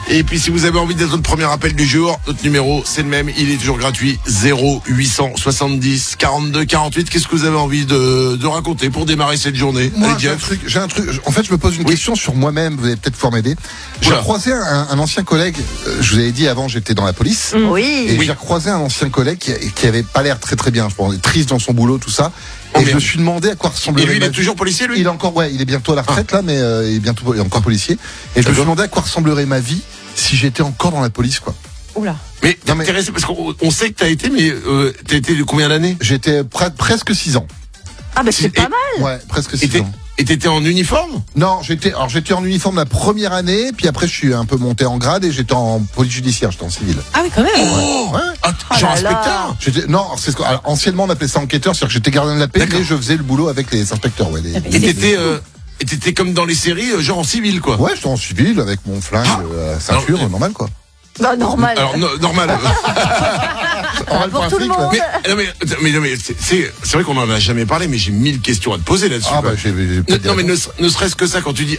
Et puis si vous avez envie d'être notre premier appel du jour, notre numéro c'est le même, il est toujours gratuit, 0870 42 48. Qu'est-ce que vous avez envie de raconter pour démarrer cette journée? Moi, j'ai un truc. En fait, je me pose une question sur moi-même. Vous allez peut-être pouvoir m'aider. J'ai croisé un ancien collègue. Je vous avais dit avant, j'étais dans la police. Oui. Et j'ai croisé un ancien collègue qui avait pas l'air très très bien. Je pense, triste dans son boulot, tout ça. Et je me suis demandé à quoi ressemblerait. Et lui, il est toujours policier, lui? Il est encore, il est bientôt à la retraite là, mais il est encore policier. Et je me suis demandé à quoi ressemblerait ma vie si j'étais encore dans la police, quoi. Oula. Mais t'es intéressé parce qu'on sait que t'as été, mais t'as été de combien d'années? J'étais presque 6 ans. Ah bah c'est pas mal. Ouais, presque 6 ans. Et t'étais en uniforme? Non, j'étais en uniforme la première année, puis après je suis un peu monté en grade et j'étais en police judiciaire, j'étais en civil. Ah oui, quand même. Oh, ouais. Genre inspecteur? Alors, anciennement on appelait ça enquêteur, c'est-à-dire que j'étais gardien de la paix, mais je faisais le boulot avec les inspecteurs. Ouais, Et t'étais comme dans les séries, genre en civil, quoi? Ouais, j'étais en civil avec mon flingue, ceinture, normal, quoi. Bah normal. Alors normal. Pour tout le monde. Mais c'est vrai qu'on en a jamais parlé, mais j'ai 1000 questions à te poser là-dessus. Ah bah non mais ne serait-ce que ça, quand tu dis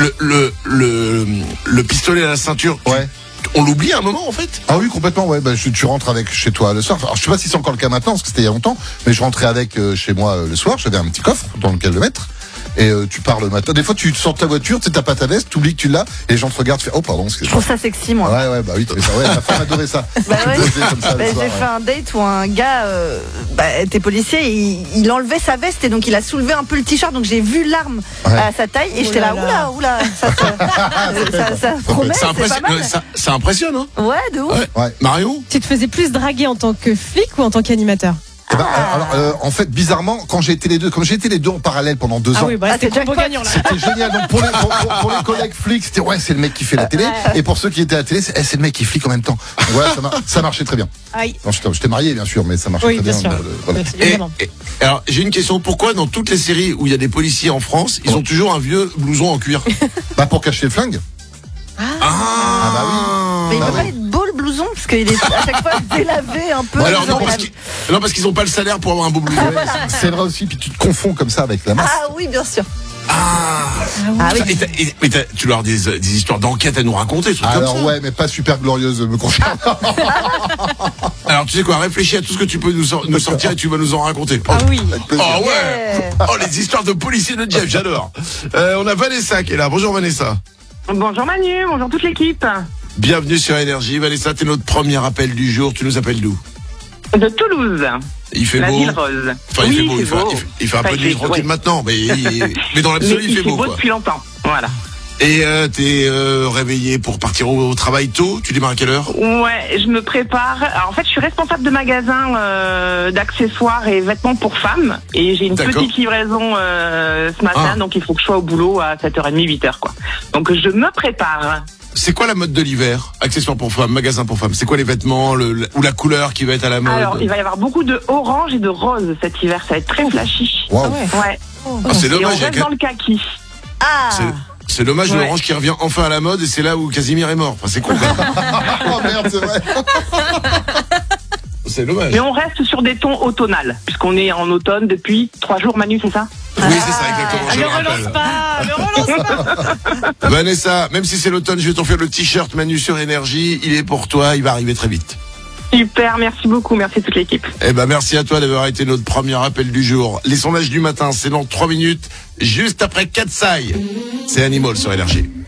le pistolet à la ceinture. Ouais. On l'oublie à un moment en fait. Ah oui, complètement, ouais. Bah, tu rentres avec chez toi le soir. Alors je sais pas si c'est encore le cas maintenant parce que c'était il y a longtemps, mais je rentrais avec chez moi le soir. J'avais un petit coffre dans lequel le mettre. Et tu pars le matin. Des fois, tu sors de ta voiture, tu t'as pas ta veste, t'oublies que tu l'as, et les gens te regardent, tu fais, oh pardon. Je trouve ça sexy, moi. Ouais, bah oui, tu fais ça. Ouais, ma femme adorait ça. Bah ouais. J'ai fait un date où un gars était policier, il enlevait sa veste et donc il a soulevé un peu le t-shirt, donc j'ai vu l'arme à sa taille et j'étais là, oula, ça promet, c'est pas mal. Ça impressionne, hein? Ouais, de ouf. Ouais. Marion? Tu te faisais plus draguer en tant que flic ou en tant qu'animateur? En fait, bizarrement, comme j'ai été les deux en parallèle pendant 2 ans. Oui, bah, c'est combo gagnant là. C'était génial. Donc pour les collègues flics, c'était c'est le mec qui fait la télé. Et pour ceux qui étaient à la télé, c'est le mec qui flique en même temps. Ouais, ça marchait très bien. Aïe. Non, j'étais marié bien sûr, mais ça marchait très bien. Sûr. Voilà. Alors j'ai une question. Pourquoi dans toutes les séries où il y a des policiers en France, ils ont toujours un vieux blouson en cuir? Bah pour cacher le flingue. Ah bah oui. Mais il peut pas être beau le blouson parce qu'il est à chaque fois délavé un peu. Alors non, parce qu'ils ont pas le salaire pour avoir un beau blouson. C'est vrai aussi, puis tu te confonds comme ça avec la masse. Ah oui, bien sûr. Oui. Mais tu leur as des histoires d'enquête à nous raconter, trucs alors comme ça. Ouais, mais pas super glorieuses me concernant. Alors tu sais quoi, réfléchis à tout ce que tu peux nous sortir et tu vas nous en raconter. Ah oui. Oh ouais. Oh les histoires de policiers de Jeff, j'adore. On a Vanessa qui est là. Bonjour Vanessa. Bonjour Manu, bonjour toute l'équipe. Bienvenue sur Énergie. Vanessa, t'es notre premier appel du jour. Tu nous appelles d'où? De Toulouse. Il fait la beau. Ville rose. Enfin, oui, il fait beau. Il fait un peu de nuit tranquille maintenant, mais dans l'absolu, il fait beau. Depuis longtemps. Voilà. Et t'es réveillé pour partir au travail tôt. Tu démarres à quelle heure? Ouais, je me prépare. Alors, en fait, je suis responsable de magasin d'accessoires et vêtements pour femmes. Et j'ai une petite livraison ce matin, donc il faut que je sois au boulot à 7h30, 8h, quoi. Donc je me prépare. C'est quoi la mode de l'hiver? Accessoires pour femmes, magasin pour femmes. C'est quoi les vêtements ou la couleur qui va être à la mode? Alors, il va y avoir beaucoup de orange et de rose cet hiver. Ça va être très flashy. Wow. Ouais. C'est dommage. Et on reste dans le kaki. C'est dommage, l'orange qui revient enfin à la mode et c'est là où Casimir est mort. Enfin, c'est con. Oh merde, c'est vrai. C'est dommage. Mais on reste sur des tons automnales, puisqu'on est en automne depuis 3 jours, Manu, c'est ça? Oui, c'est ça, exactement. Je le relance pas. Vanessa, même si c'est l'automne, je vais t'en faire le t-shirt Manu sur Énergie. Il est pour toi, il va arriver très vite. Super, merci beaucoup, merci à toute l'équipe. Eh ben, merci à toi d'avoir été notre premier appel du jour. Les sondages du matin, c'est dans 3 minutes, juste après Katsai. C'est Animal sur Énergie.